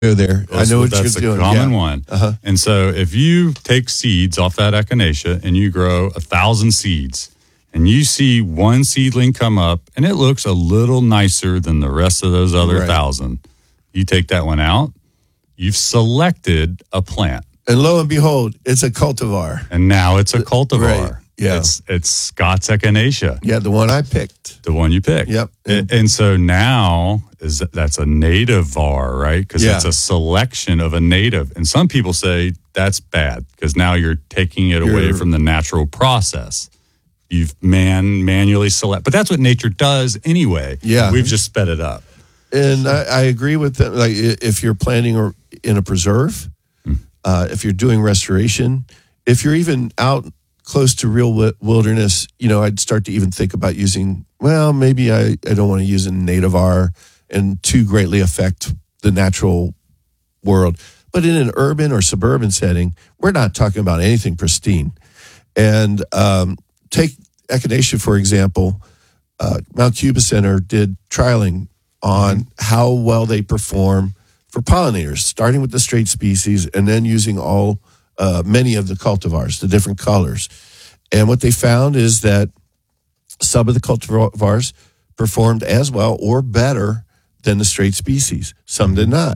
go there. I know what you're doing. That's a common one. Uh-huh. And so if you take seeds off that echinacea and you grow 1,000 seeds and you see one seedling come up and it looks a little nicer than the rest of those other 1,000, you take that one out, you've selected a plant. And lo and behold, it's a cultivar. And now it's a cultivar. Right. Yeah. It's Scott's echinacea. Yeah, the one I picked. The one you picked. Yep. And so now that's a native var, right? Because it's a selection of a native. And some people say that's bad because now you're taking it away from the natural process. You've manually select. But that's what nature does anyway. Yeah. We've just sped it up. And I agree with that. Like if you're planting in a preserve, if you're doing restoration, if you're even out close to real wilderness, I'd start to even think about using, maybe I don't want to use a native R and too greatly affect the natural world. But in an urban or suburban setting, we're not talking about anything pristine. And take echinacea, for example. Mount Cuba Center did trialing on how well they perform for pollinators, starting with the straight species and then using many of the cultivars, the different colors. And what they found is that some of the cultivars performed as well or better than the straight species. Some did not.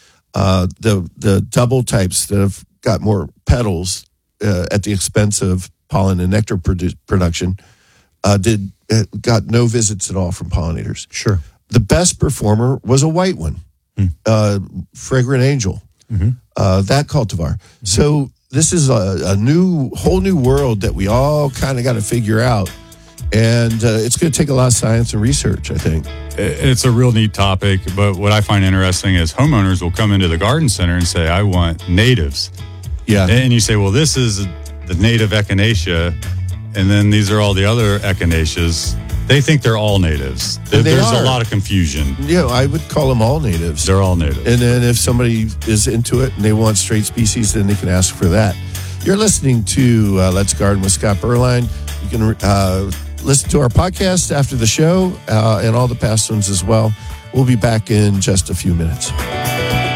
The double types that have got more petals at the expense of pollen and nectar production got no visits at all from pollinators. Sure. The best performer was a white one, Fragrant Angel, that cultivar. So this is a whole new world that we all kind of got to figure out. And it's going to take a lot of science and research, I think. It's a real neat topic, but what I find interesting is homeowners will come into the garden center and say, I want natives. Yeah. And you say, well, this is the native echinacea, and then these are all the other echinaceas. They think they're all natives. There's a lot of confusion. Yeah, I would call them all natives. They're all natives. And then if somebody is into it and they want straight species, then they can ask for that. You're listening to Let's Garden with Scott Berline. You can listen to our podcast after the show and all the past ones as well. We'll be back in just a few minutes.